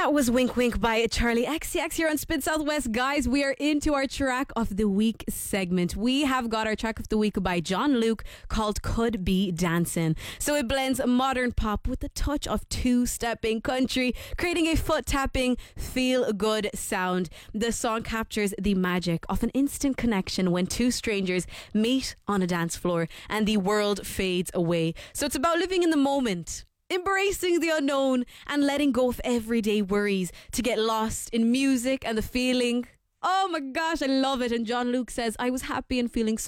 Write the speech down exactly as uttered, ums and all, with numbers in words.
That was Wink Wink by Charlie X C X here on Spin Southwest. Guys, we are into our track of the week segment. We have got our track of the week by John Luke called Could Be Dancing. So it blends modern pop with a touch of two-stepping country, creating a foot-tapping, feel-good sound. The song captures the magic of an instant connection when two strangers meet on a dance floor and the world fades away. So it's about living in the moment, embracing the unknown and letting go of everyday worries to get lost in music and the feeling. Oh my gosh, I love it. And John Luke says, I was happy and feeling so